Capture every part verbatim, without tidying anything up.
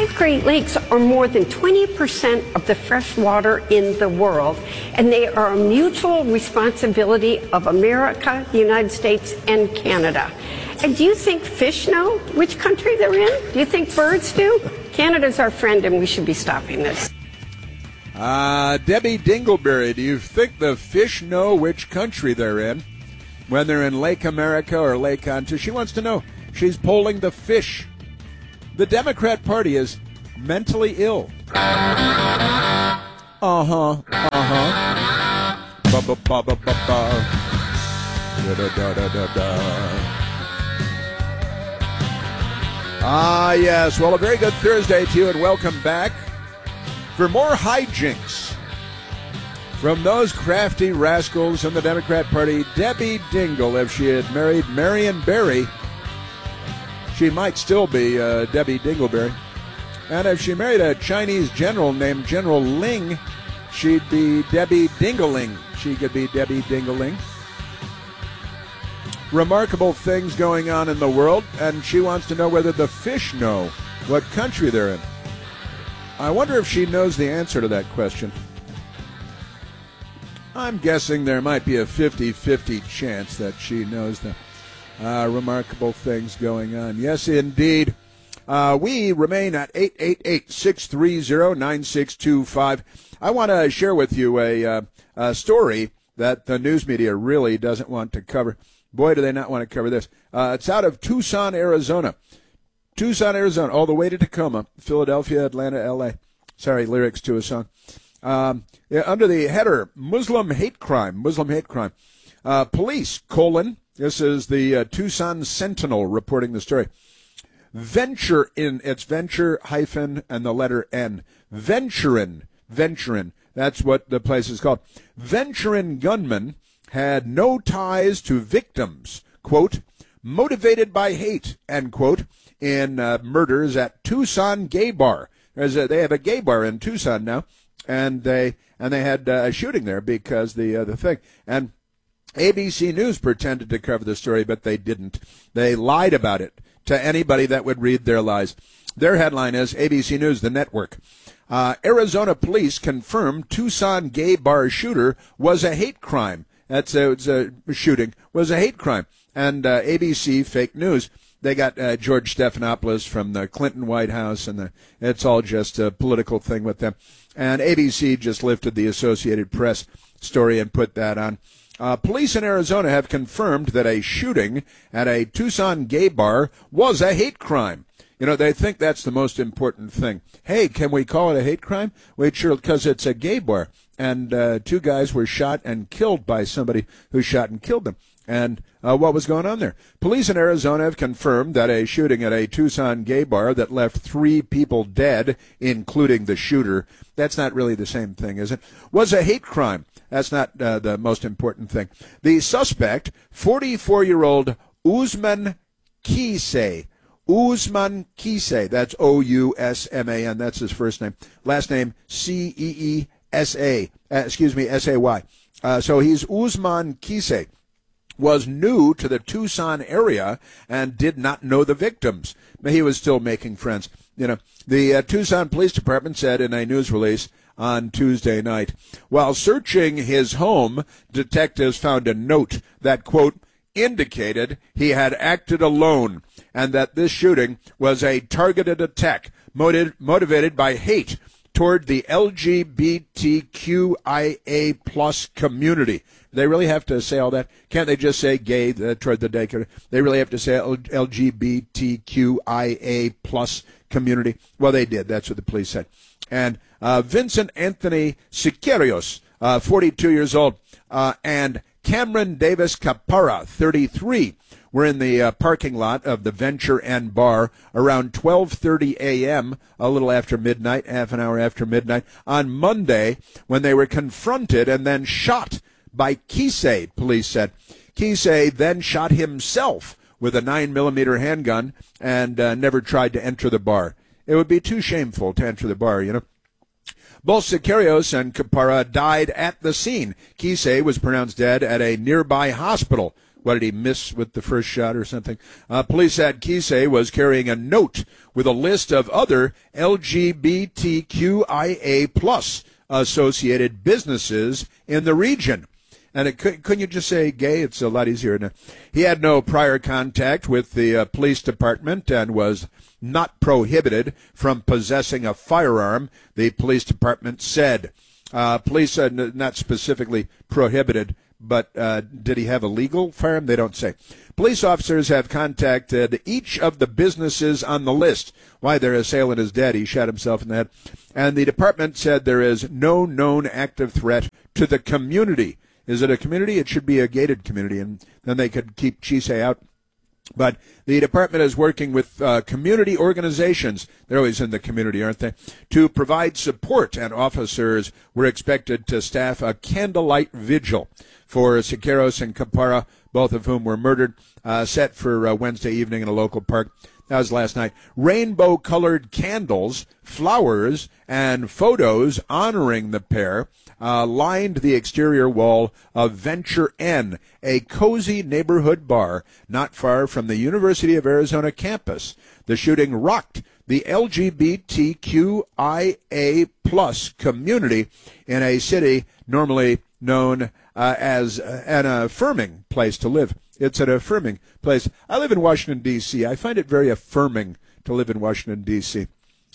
five Great Lakes are more than twenty percent of the fresh water in the world, and they are a mutual responsibility of America, the United States, and Canada. And do you think fish know which country they're in? Do you think birds do? Canada's our friend, and we should be stopping this. Uh, Debbie Dingleberry, do you think the fish know which country they're in when they're in Lake America or Lake Ontario? She wants to know. She's polling the fish. The Democrat Party is mentally ill. Uh-huh, uh-huh. Ba-ba-ba-ba-ba-ba. Da-da-da-da-da-da. Ah, yes. Well, a very good Thursday to you, and welcome back for more hijinks from those crafty rascals in the Democrat Party. Debbie Dingle, if she had married Marion Barry, she might still be uh, Debbie Dingleberry. And if she married a Chinese general named General Ling, she'd be Debbie Dingeling. She could be Debbie Dingeling. Remarkable things going on in the world, and she wants to know whether the fish know what country they're in. I wonder if she knows the answer to that question. I'm guessing there might be a fifty-fifty chance that she knows the uh, remarkable things going on. Yes, indeed. Uh, we remain at eight eight eight, six three zero, nine six two five. I want to share with you a, uh, a story that the news media really doesn't want to cover. Boy, do they not want to cover this. Uh, it's out of Tucson, Arizona. Tucson, Arizona, all the way to Tacoma, Philadelphia, Atlanta, L A. Sorry, lyrics to a song. Um, yeah, under the header, Muslim hate crime, Muslim hate crime. Uh, police, colon, this is the uh, Tucson Sentinel reporting the story. Venture in, it's venture hyphen and the letter N. Venturin, Venturin, that's what the place is called. Venturin gunman had no ties to victims, quote, motivated by hate, end quote, in uh, murders at Tucson Gay Bar. There's a, they have a gay bar in Tucson now, and they and they had uh, a shooting there because the uh, the thing. And A B C News pretended to cover the story, but they didn't. They lied about it to anybody that would read their lies. Their headline is A B C News, the network. Uh, Arizona police confirmed Tucson gay bar shooter was a hate crime. That's a, it's a shooting was a hate crime. And uh, A B C fake news. They got uh, George Stephanopoulos from the Clinton White House, and the, it's all just a political thing with them. And A B C just lifted the Associated Press story and put that on. Uh, police in Arizona have confirmed that a shooting at a Tucson gay bar was a hate crime. You know, they think that's the most important thing. Hey, can we call it a hate crime? Wait, sure, because it's a gay bar. And uh, two guys were shot and killed by somebody who shot and killed them. And uh, what was going on there? Police in Arizona have confirmed that a shooting at a Tucson gay bar that left three people dead, including the shooter, that's not really the same thing, is it? Was a hate crime. That's not uh, the most important thing. The suspect, forty-four-year-old Usman Kisei, Usman Kisei, that's O U S M A N, that's his first name. Last name, C E E S A, uh, excuse me, S A Y. Uh, so he's Usman Kisei. Was new to the Tucson area and did not know the victims. He was still making friends. You know, the uh, Tucson Police Department said in a news release on Tuesday night, while searching his home, detectives found a note that, quote, indicated he had acted alone and that this shooting was a targeted attack motiv- motivated by hate toward the L G B T Q I A plus community. They really have to say all that? Can't they just say gay uh, toward the day? They really have to say L G B T Q I A plus community? Well, they did. That's what the police said. And uh, Vincent Anthony Sicarios, uh, forty-two years old, uh, and Cameron Davis Capara, thirty-three, were in the uh, parking lot of the Venture Inn Bar around twelve thirty a.m., a little after midnight, half an hour after midnight, on Monday when they were confronted and then shot by Kisei, police said. Kisei then shot himself with a nine millimeter handgun and uh, never tried to enter the bar. It would be too shameful to enter the bar, you know. Both Sicarios and Capara died at the scene. Kisei was pronounced dead at a nearby hospital. What did he miss with the first shot or something? Uh, police said Kisei was carrying a note with a list of other L G B T Q I A plus associated businesses in the region. And it, couldn't you just say gay? It's a lot easier. Now. He had no prior contact with the uh, police department and was not prohibited from possessing a firearm, the police department said. Uh, police are n- not specifically prohibited, but uh, did he have a legal firearm? They don't say. Police officers have contacted each of the businesses on the list. Why, their assailant is dead. He shot himself in the head. And the department said there is no known active threat to the community. Is it a community? It should be a gated community, and then they could keep Kisei out. But the department is working with uh, community organizations, they're always in the community, aren't they, to provide support, and officers were expected to staff a candlelight vigil for Siqueiros and Capara, both of whom were murdered, uh, set for uh, Wednesday evening in a local park. That was last night. Rainbow-colored candles, flowers, and photos honoring the pair uh, lined the exterior wall of Venture N, a cozy neighborhood bar not far from the University of Arizona campus. The shooting rocked the L G B T Q I A plus community in a city normally known uh, as an affirming place to live. It's an affirming place. I live in Washington, D C I find it very affirming to live in Washington, D C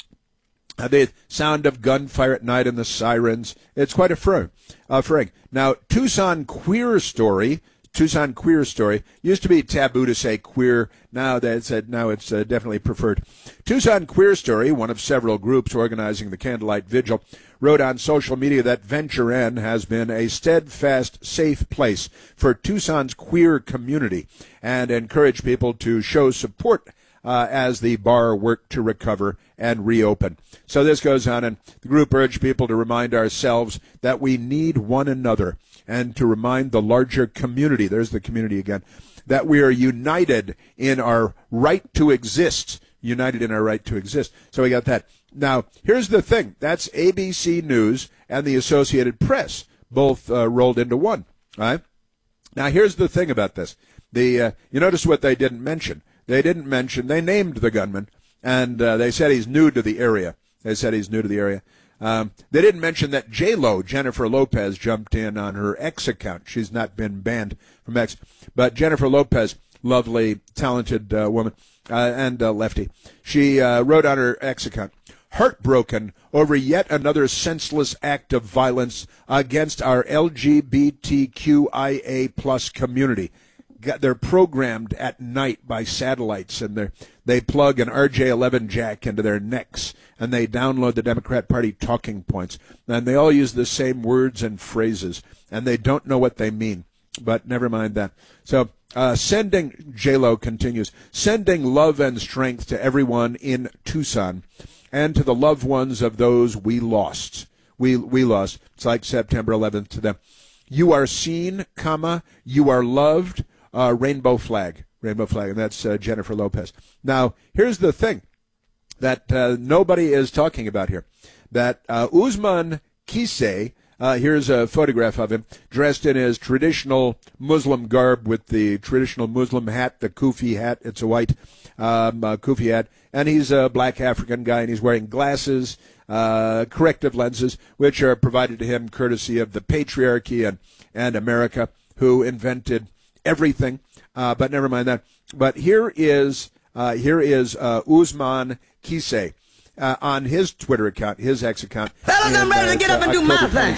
Uh, the sound of gunfire at night and the sirens, it's quite affirming. affirming. Now, Tucson Queer Story, Tucson Queer Story, used to be taboo to say queer. Now that's uh, now it's uh, definitely preferred. Tucson Queer Story, one of several groups organizing the candlelight vigil, wrote on social media that Venture N has been a steadfast, safe place for Tucson's queer community and encouraged people to show support uh, as the bar worked to recover and reopen. So this goes on, and the group urged people to remind ourselves that we need one another and to remind the larger community, there's the community again, that we are united in our right to exist, united in our right to exist. So we got that. Now, here's the thing. That's A B C News and the Associated Press, both uh, rolled into one. All right? Now, here's the thing about this. The uh, you notice what they didn't mention. They didn't mention, they named the gunman, and uh, they said he's new to the area. They said he's new to the area. Um, they didn't mention that J-Lo, Jennifer Lopez, jumped in on her X account. She's not been banned from X. But Jennifer Lopez, lovely, talented uh, woman, uh, and uh, lefty, she uh, wrote on her X account, heartbroken over yet another senseless act of violence against our L G B T Q I A plus community. They're programmed at night by satellites, and they they plug an R J eleven jack into their necks, and they download the Democrat Party talking points, and they all use the same words and phrases, and they don't know what they mean. But never mind that. So uh, sending, J-Lo continues, sending love and strength to everyone in Tucson and to the loved ones of those we lost. We we lost. It's like September eleventh to them. You are seen, comma, you are loved. Uh, rainbow flag, rainbow flag, and that's uh, Jennifer Lopez. Now, here's the thing that uh, nobody is talking about here, that uh, Usman Kisei, uh, here's a photograph of him, dressed in his traditional Muslim garb with the traditional Muslim hat, the kufi hat. It's a white um, uh, kufi hat, and he's a black African guy, and he's wearing glasses, uh, corrective lenses, which are provided to him courtesy of the patriarchy and, and America, who invented everything, uh, but never mind that. But here is uh, here is uh, Usman Kisei uh, on his Twitter account, his X account. Fellas, I'm ready to get up and do my thing.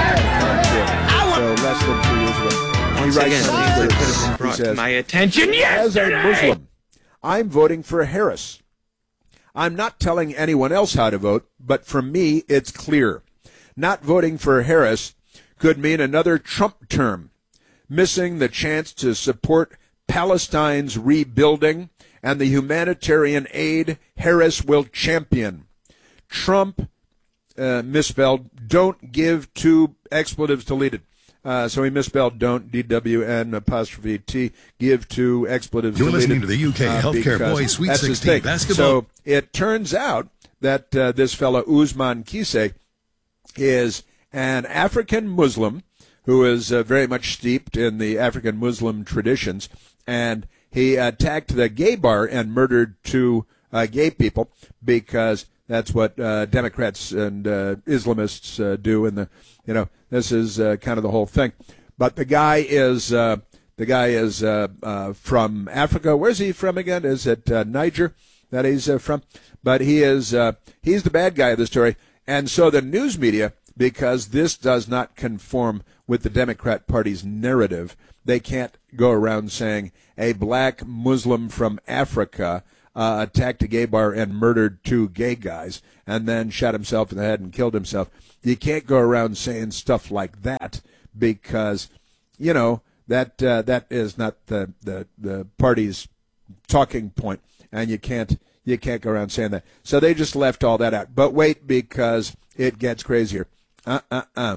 So less than two years ago. Once again, these could have been brought to my attention yesterday. As a Muslim, I'm voting for Harris. I'm not telling anyone else how to vote, but for me, it's clear. Not voting for Harris could mean another Trump term, missing the chance to support Palestine's rebuilding and the humanitarian aid Harris will champion. Trump, uh, misspelled, don't give two expletives deleted. Uh, so he misspelled don't, D W N apostrophe T, give two expletives You're deleted. You're listening to the U K uh, Healthcare Boys Sweet sixteen basketball. So it turns out that uh, this fellow Usman Kisei is an African Muslim who is uh, very much steeped in the African Muslim traditions, and he attacked the gay bar and murdered two uh, gay people because that's what uh, Democrats and uh, Islamists uh, do. And the, you know, this is uh, kind of the whole thing. But the guy is uh, the guy is uh, uh, from Africa. Where's he from again? Is it uh, Niger that he's uh, from? But he is uh, he's the bad guy of the story. And so the news media, because this does not conform with the Democrat Party's narrative, they can't go around saying a black Muslim from Africa uh, attacked a gay bar and murdered two gay guys and then shot himself in the head and killed himself. You can't go around saying stuff like that because, you know, that uh, that is not the, the, the party's talking point, and you can't you can't go around saying that. So they just left all that out. But wait, because it gets crazier. Uh-uh-uh.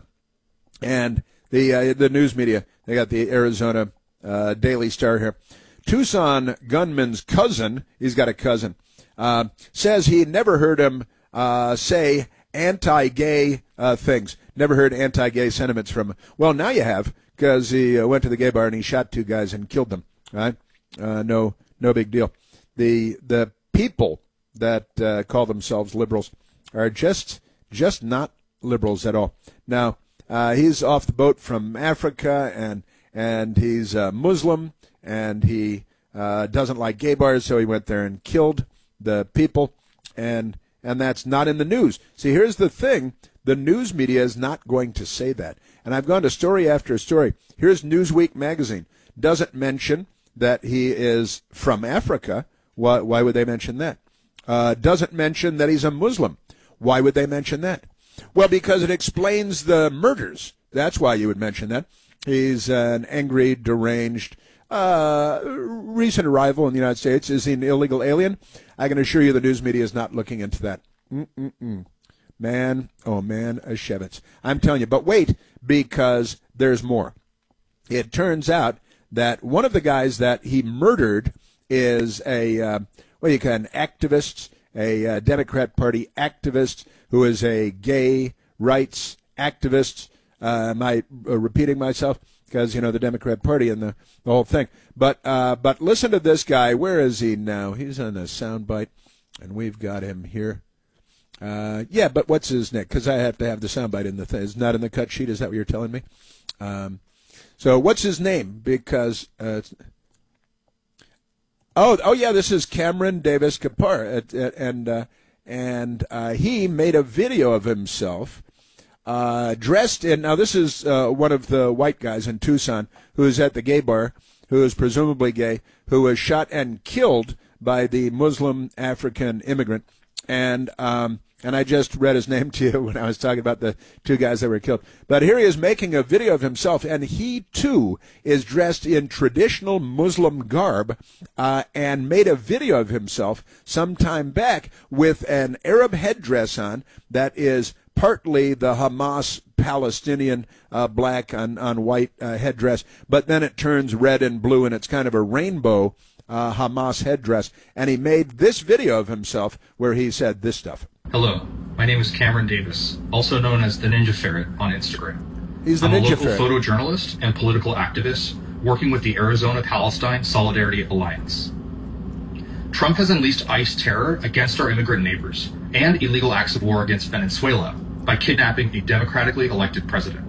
And the uh, the news media, they got the Arizona uh, Daily Star here. Tucson gunman's cousin, he's got a cousin, uh, says he never heard him uh, say anti-gay uh, things. Never heard anti-gay sentiments from him. Well, now you have, because he uh, went to the gay bar and he shot two guys and killed them. Right? Uh, no, no big deal. The the people that uh, call themselves liberals are just just not liberals at all. Now, uh, he's off the boat from Africa, and and he's a Muslim, and he uh, doesn't like gay bars, so he went there and killed the people, and and that's not in the news. See, here's the thing. The news media is not going to say that. And I've gone to story after story. Here's Newsweek magazine. Doesn't mention that he is from Africa. Why, why would they mention that? Uh, doesn't mention that he's a Muslim. Why would they mention that? Well, because it explains the murders. That's why you would mention that. He's an angry, deranged, uh, recent arrival in the United States. Is he an illegal alien? I can assure you the news media is not looking into that. Mm-mm-mm. Man, oh man, a Shevitz. I'm telling you, but wait, because there's more. It turns out that one of the guys that he murdered is a, uh, what do you call an activist, a uh, Democrat Party activist who is a gay rights activist. Uh, am I uh, repeating myself? Because, you know, the Democrat Party and the, the whole thing. But uh, but listen to this guy. Where is he now? He's on a soundbite, and we've got him here. Uh, yeah, but what's his name? Because I have to have the soundbite in the thing. It's not in the cut sheet. Is that what you're telling me? Um, so what's his name? Because uh, it's, oh oh yeah, this is Cameron Davis Kapar, and uh, and uh, he made a video of himself uh, dressed in. Now this is uh, one of the white guys in Tucson who is at the gay bar, who is presumably gay, who was shot and killed by the Muslim African immigrant, and um, and I just read his name to you when I was talking about the two guys that were killed. But here he is making a video of himself, and he, too, is dressed in traditional Muslim garb uh, and made a video of himself some time back with an Arab headdress on that is partly the Hamas Palestinian uh, black on, on white uh, headdress, but then it turns red and blue, and it's kind of a rainbow uh, Hamas headdress. And he made this video of himself where he said this stuff. Hello, my name is Cameron Davis, also known as the Ninja Ferret on Instagram. He's the I'm Ninja a local Ferret. photojournalist and political activist working with the Arizona-Palestine Solidarity Alliance. Trump has unleashed ICE terror against our immigrant neighbors and illegal acts of war against Venezuela by kidnapping a democratically elected president.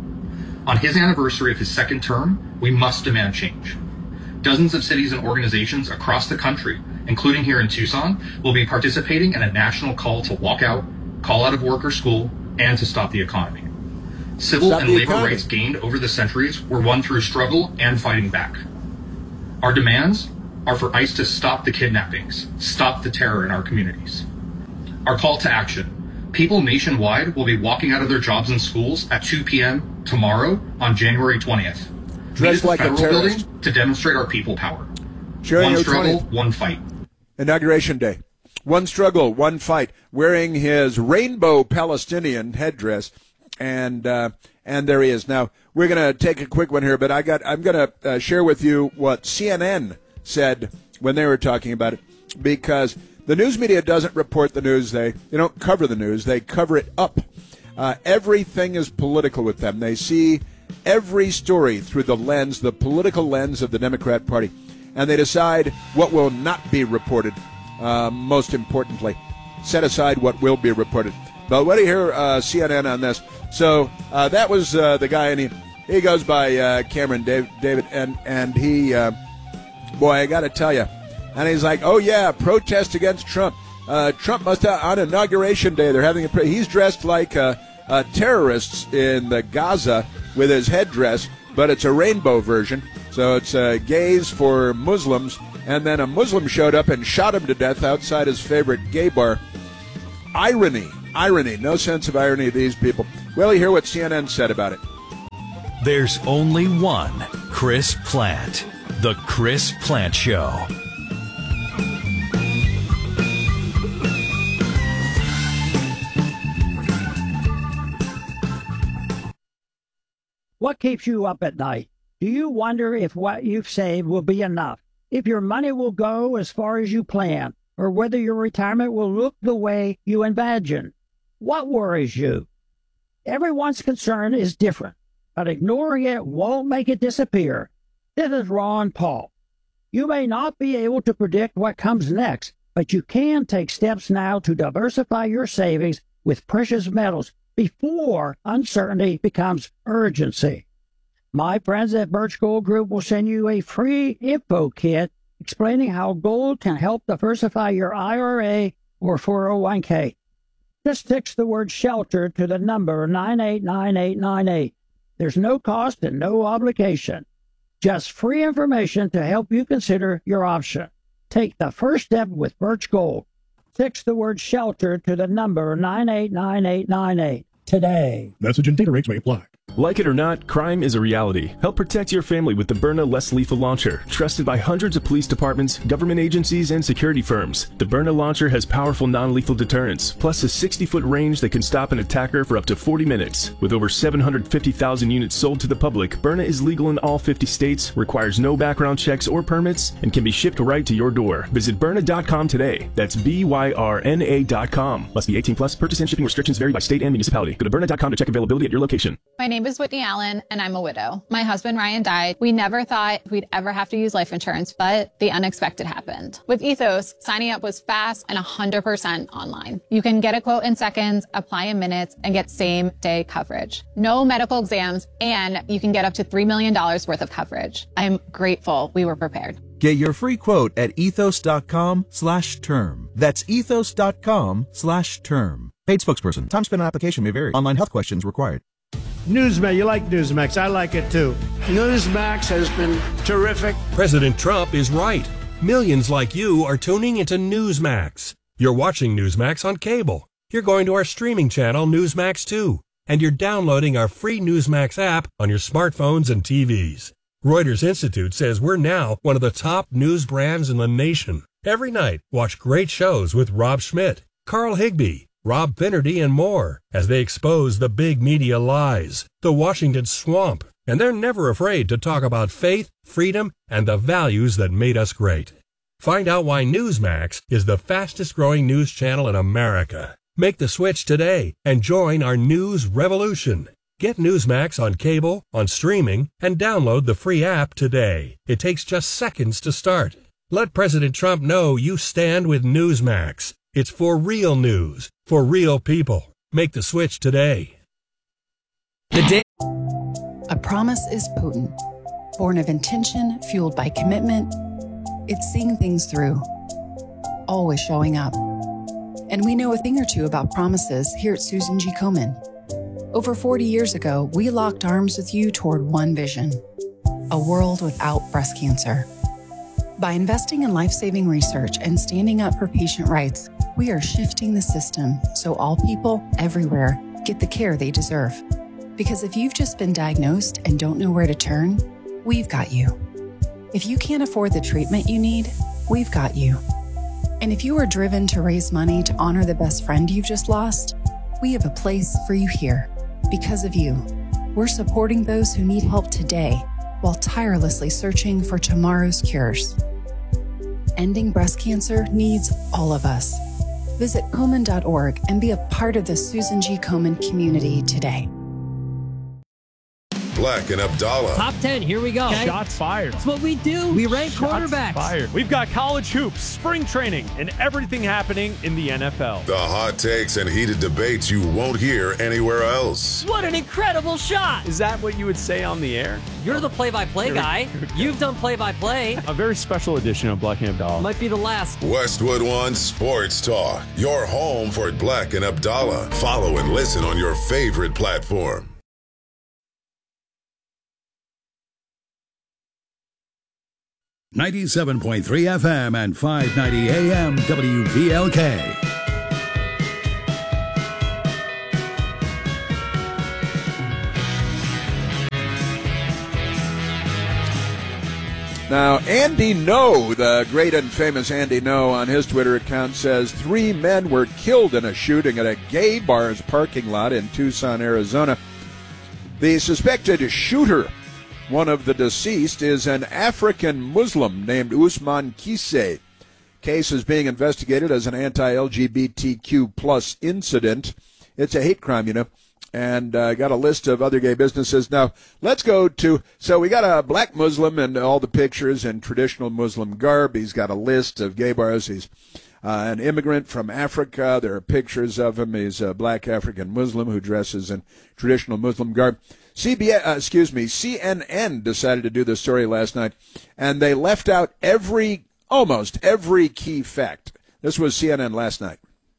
On his anniversary of his second term, we must demand change. Dozens of cities and organizations across the country, including here in Tucson, will be participating in a national call to walk out, call out of work or school, and to stop the economy. Civil Stop and the labor economy. rights gained over the centuries were won through struggle and fighting back. Our demands are for ICE to stop the kidnappings, stop the terror in our communities. Our call to action: people nationwide will be walking out of their jobs and schools at two p.m. tomorrow on January twentieth. Dressed like a Federal terrorist. building to demonstrate our people power. January One struggle, twentieth. one fight. Inauguration Day. One struggle, one fight. Wearing his rainbow Palestinian headdress, and uh, and there he is. Now we're going to take a quick one here, but I got I'm going to uh, share with you what C N N said when they were talking about it, because the news media doesn't report the news. They they don't cover the news. They cover it up. Uh, everything is political with them. They see every story through the lens, the political lens of the Democrat Party, and they decide what will not be reported, uh, most importantly. Set aside what will be reported. But what do you hear uh, C N N on this? So uh, that was uh, the guy, and he, he goes by uh, Cameron Dave, David, and, and he, uh, boy, I got to tell you, and he's like, oh, yeah, protest against Trump. Uh, Trump must have, on Inauguration Day, they're having a, he's dressed like uh, uh, terrorists in the Gaza with his headdress, but it's a rainbow version. So it's uh, gays for Muslims, and then a Muslim showed up and shot him to death outside his favorite gay bar. Irony, irony, no sense of irony of these people. Well, you hear what C N N said about it. There's only one Chris Plante, The Chris Plante Show. What keeps you up at night? Do you wonder if what you've saved will be enough? If your money will go as far as you plan? Or whether your retirement will look the way you imagine? What worries you? Everyone's concern is different, but ignoring it won't make it disappear. This is Ron Paul. You may not be able to predict what comes next, but you can take steps now to diversify your savings with precious metals before uncertainty becomes urgency. My friends at Birch Gold Group will send you a free info kit explaining how gold can help diversify your I R A or four oh one k. Just text the word SHELTER to the number nine eight nine eight nine eight. There's no cost and no obligation. Just free information to help you consider your option. Take the first step with Birch Gold. Text the word SHELTER to the number nine eight nine eight nine eight today. Message and data rates may apply. Like it or not, crime is a reality. Help protect your family with the Byrna Less Lethal Launcher. Trusted by hundreds of police departments, government agencies, and security firms, the Byrna Launcher has powerful non-lethal deterrence, plus a sixty-foot range that can stop an attacker for up to forty minutes. With over seven hundred fifty thousand units sold to the public, Byrna is legal in all fifty states, requires no background checks or permits, and can be shipped right to your door. Visit Byrna dot com today. That's B Y R N A dot com. Must be eighteen plus. Purchase and shipping restrictions vary by state and municipality. Go to Byrna dot com to check availability at your location. My name is Whitney Allen, and I'm a widow. My husband, Ryan, died. We never thought we'd ever have to use life insurance, but the unexpected happened. With Ethos, signing up was fast and one hundred percent online. You can get a quote in seconds, apply in minutes, and get same-day coverage. No medical exams, and you can get up to three million dollars worth of coverage. I'm grateful we were prepared. Get your free quote at ethos dot com slash term. That's ethos dot com slash term. Paid spokesperson. Time spent on application may vary. Online health questions required. Newsmax, you like Newsmax. I like it too. Newsmax has been terrific. President Trump is right. Millions like you are tuning into Newsmax. You're watching Newsmax on cable. You're going to our streaming channel, Newsmax two. And you're downloading our free Newsmax app on your smartphones and T Vs. Reuters Institute says we're now one of the top news brands in the nation. Every night, watch great shows with Rob Schmidt, Carl Higbie, Rob Finnerty, and more as they expose the big media lies, the Washington swamp, and they're never afraid to talk about faith, freedom, and the values that made us great. Find out why Newsmax is the fastest growing news channel in America. Make the switch today and join our news revolution. Get Newsmax on cable, on streaming, and download the free app today. It takes just seconds to start. Let President Trump know you stand with Newsmax. It's for real news, for real people. Make the switch today. The day A promise is potent. Born of intention, fueled by commitment. It's seeing things through. Always showing up. And we know a thing or two about promises here at Susan G. Komen. Over forty years ago, we locked arms with you toward one vision. A world without breast cancer. By investing in life-saving research and standing up for patient rights, we are shifting the system so all people, everywhere, get the care they deserve. Because if you've just been diagnosed and don't know where to turn, we've got you. If you can't afford the treatment you need, we've got you. And if you are driven to raise money to honor the best friend you've just lost, we have a place for you here. Because of you, we're supporting those who need help today while tirelessly searching for tomorrow's cures. Ending breast cancer needs all of us. Visit Komen dot org and be a part of the Susan G. Komen community today. Black and Abdallah. Top ten, here we go. Okay. Shots fired. That's what we do. We rank Shots quarterbacks. Fired. We've got college hoops, spring training, and everything happening in the N F L. The hot takes and heated debates you won't hear anywhere else. What an incredible shot. Is that what you would say on the air? You're the play-by-play guy. You've done play-by-play. A very special edition of Black and Abdallah. Might be the last. Westwood One Sports Talk. Your home for Black and Abdallah. Follow and listen on your favorite platform. ninety-seven point three F M and five ninety A M W B L K. Now, Andy No, the great and famous Andy No, on his Twitter account says three men were killed in a shooting at a gay bar's parking lot in Tucson, Arizona. The suspected shooter, one of the deceased, is an African Muslim named Usman Kise. Case is being investigated as an anti-L G B T Q plus incident. It's a hate crime, you know. And uh, got a list of other gay businesses. Now, let's go to, so we got a black Muslim and all the pictures in traditional Muslim garb. He's got a list of gay bars. He's uh, an immigrant from Africa. There are pictures of him. He's a black African Muslim who dresses in traditional Muslim garb. C B S, uh, excuse me, C N N decided to do this story last night, and they left out every, almost every key fact. This was C N N last night.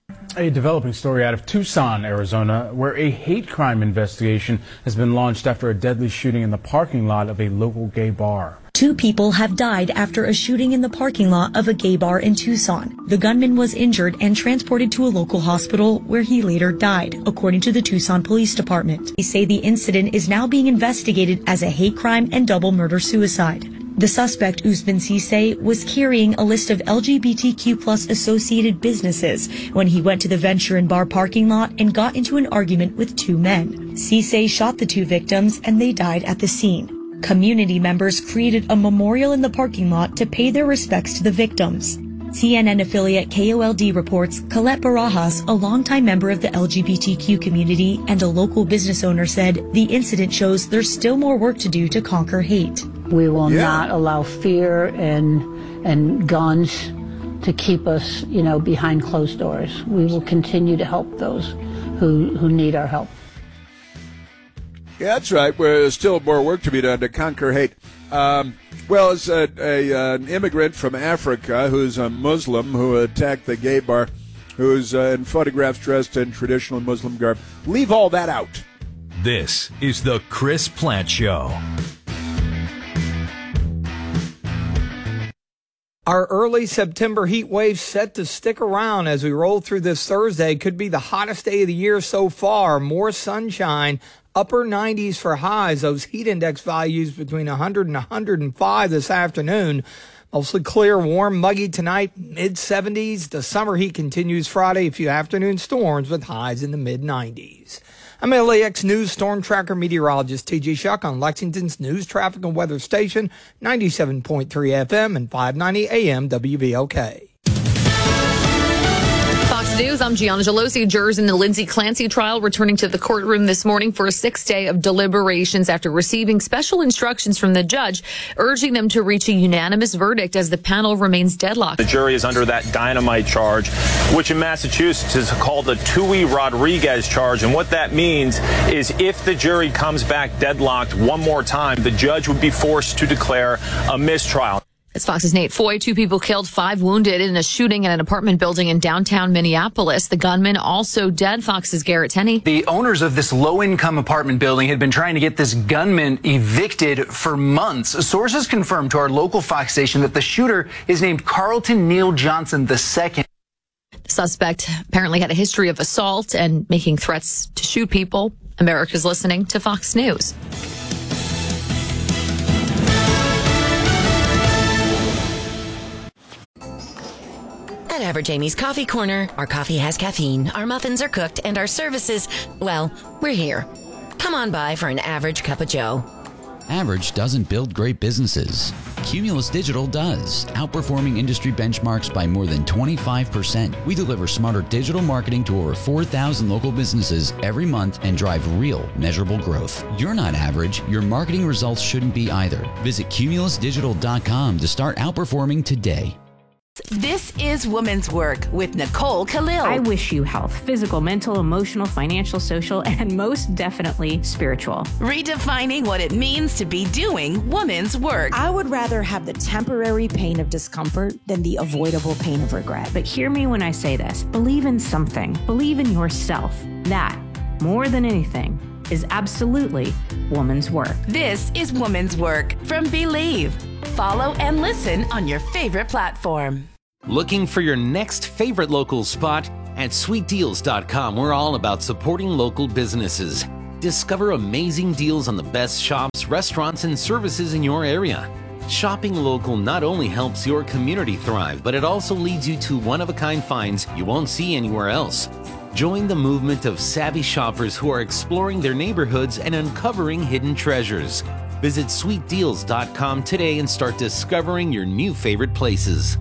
A developing story out of Tucson, Arizona, where a hate crime investigation has been launched after a deadly shooting in the parking lot of a local gay bar. Two people have died after a shooting in the parking lot of a gay bar in Tucson. The gunman was injured and transported to a local hospital where he later died, according to the Tucson Police Department. They say the incident is now being investigated as a hate crime and double murder-suicide. The suspect, Usman Kise, was carrying a list of L G B T Q plus associated businesses when he went to the Venture and Bar parking lot and got into an argument with two men. Kise shot the two victims and they died at the scene. Community members created a memorial in the parking lot to pay their respects to the victims. C N N affiliate K O L D reports Colette Barajas, a longtime member of the L G B T Q community and a local business owner, said the incident shows there's still more work to do to conquer hate. We will yeah. not allow fear and and guns to keep us, you know, behind closed doors. We will continue to help those who who need our help. Yeah, that's right. There's still more work to be done to conquer hate. Um, well, it's a, a, an immigrant from Africa who's a Muslim who attacked the gay bar, who's uh, in photographs dressed in traditional Muslim garb. Leave all that out. This is the Chris Plant Show. Our early September heat wave set to stick around as we roll through this Thursday. Could be the hottest day of the year so far. More sunshine, upper nineties for highs. Those heat index values between one hundred and one hundred five this afternoon. Mostly clear, warm, muggy tonight, mid seventies. The summer heat continues Friday. A few afternoon storms with highs in the mid nineties. I'm L A X News Storm Tracker meteorologist T J Shuck on Lexington's News, Traffic, and Weather Station, ninety-seven point three F M and five ninety A M W B L K. Fox News, I'm Gianna Gelosi. Jurors in the Lindsay Clancy trial returning to the courtroom this morning for a sixth day of deliberations after receiving special instructions from the judge, urging them to reach a unanimous verdict as the panel remains deadlocked. The jury is under that dynamite charge, which in Massachusetts is called the Tui Rodriguez charge. And what that means is if the jury comes back deadlocked one more time, the judge would be forced to declare a mistrial. It's Fox's Nate Foy. Two people killed, five wounded in a shooting at an apartment building in downtown Minneapolis. The gunman also dead. Fox's Garrett Tenney. The owners of this low-income apartment building had been trying to get this gunman evicted for months. Sources confirmed to our local Fox station that the shooter is named Carlton Neal Johnson the second. The suspect apparently had a history of assault and making threats to shoot people. America's listening to Fox News. At Average Amy's Coffee Corner, our coffee has caffeine, our muffins are cooked, and our services, well, we're here. Come on by for an average cup of joe. Average doesn't build great businesses. Cumulus Digital does, outperforming industry benchmarks by more than twenty-five percent. We deliver smarter digital marketing to over four thousand local businesses every month and drive real, measurable growth. You're not average. Your marketing results shouldn't be either. Visit cumulus digital dot com to start outperforming today. This is Women's Work with Nicole Khalil. I wish you health, physical, mental, emotional, financial, social, and most definitely spiritual. Redefining what it means to be doing women's work. I would rather have the temporary pain of discomfort than the avoidable pain of regret. But hear me when I say this. Believe in something. Believe in yourself. That, more than anything, is absolutely woman's work. This is Women's Work from Believe. Follow and listen on your favorite platform. Looking for your next favorite local spot? At sweet deals dot com, we're all about supporting local businesses. Discover amazing deals on the best shops, restaurants, and services in your area. Shopping local not only helps your community thrive, but it also leads you to one-of-a-kind finds you won't see anywhere else. Join the movement of savvy shoppers who are exploring their neighborhoods and uncovering hidden treasures. Visit sweet deals dot com today and start discovering your new favorite places.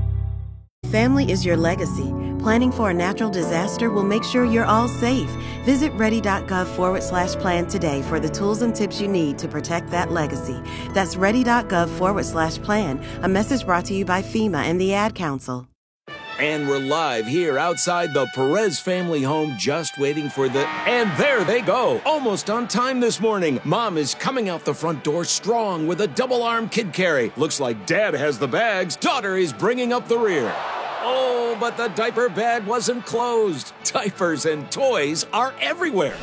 Family is your legacy. Planning for a natural disaster will make sure you're all safe. Visit ready.gov forward slash plan today for the tools and tips you need to protect that legacy. That's ready.gov forward slash plan. A message brought to you by FEMA and the Ad Council. And we're live here outside the Perez family home, just waiting for the... And there they go! Almost on time this morning. Mom is coming out the front door strong with a double-arm kid carry. Looks like Dad has the bags. Daughter is bringing up the rear. Oh, but the diaper bag wasn't closed. Diapers and toys are everywhere.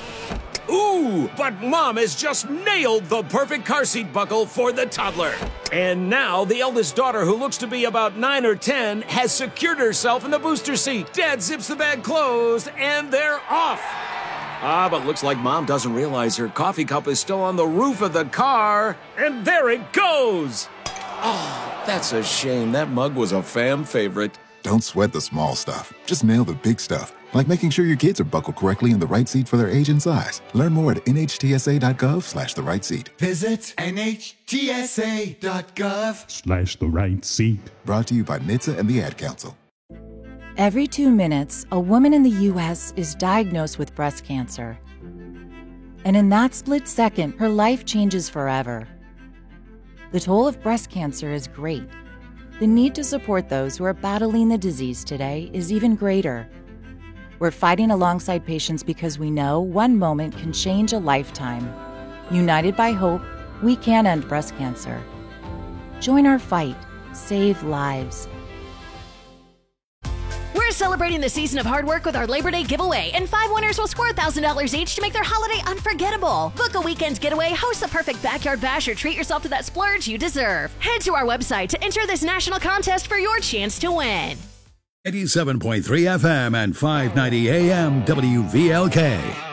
Ooh, but Mom has just nailed the perfect car seat buckle for the toddler. And now the eldest daughter, who looks to be about nine or ten, has secured herself in the booster seat. Dad zips the bag closed, and they're off. Ah, but looks like Mom doesn't realize her coffee cup is still on the roof of the car. And there it goes. Oh, that's a shame. That mug was a fam favorite. Don't sweat the small stuff. Just nail the big stuff. Like making sure your kids are buckled correctly in the right seat for their age and size. Learn more at nhtsa.gov slash the right seat. Visit nhtsa.gov Slash the right seat. Brought to you by N H T S A and the Ad Council. Every two minutes, a woman in the U S is diagnosed with breast cancer. And in that split second, her life changes forever. The toll of breast cancer is great. The need to support those who are battling the disease today is even greater. We're fighting alongside patients because we know one moment can change a lifetime. United by hope, we can end breast cancer. Join our fight. Save lives. We're celebrating the season of hard work with our Labor Day giveaway, and five winners will score one thousand dollars each to make their holiday unforgettable. Book a weekend getaway, host the perfect backyard bash, or treat yourself to that splurge you deserve. Head to our website to enter this national contest for your chance to win. eighty-seven point three F M and five ninety A M W V L K.